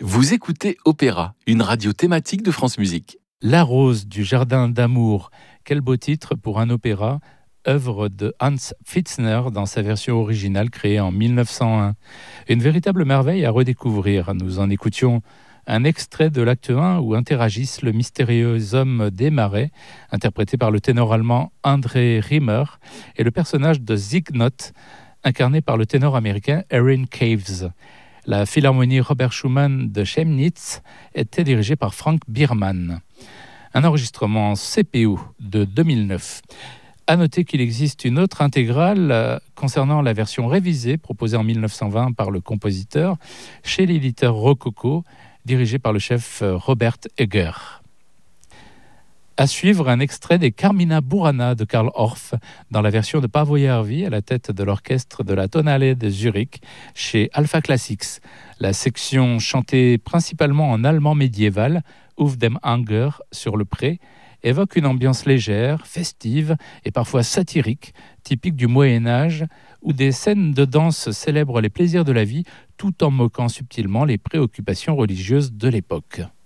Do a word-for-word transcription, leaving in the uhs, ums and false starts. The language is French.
Vous écoutez Opéra, une radio thématique de France Musique. La rose du jardin d'amour, quel beau titre pour un opéra, œuvre de Hans Pfitzner dans sa version originale créée en mille neuf cent un. Une véritable merveille à redécouvrir. Nous en écoutions un extrait de l'acte un où interagissent le mystérieux homme des marais, interprété par le ténor allemand André Riemer, et le personnage de Zygmunt, incarné par le ténor américain Erin Caves. La Philharmonie Robert Schumann de Chemnitz était dirigée par Frank Biermann. Un enregistrement C P O de deux mille neuf. À noter qu'il existe une autre intégrale euh, concernant la version révisée proposée en mille neuf cent vingt par le compositeur chez l'éditeur Rococo, dirigé par le chef euh, Robert Egger. À suivre, un extrait des Carmina Burana de Karl Orff dans la version de Paavo Järvi à la tête de l'orchestre de la Tonhalle de Zurich chez Alpha Classics. La section chantée principalement en allemand médiéval, Auf dem Anger, sur le pré, évoque une ambiance légère, festive et parfois satirique, typique du Moyen-Âge, où des scènes de danse célèbrent les plaisirs de la vie tout en moquant subtilement les préoccupations religieuses de l'époque.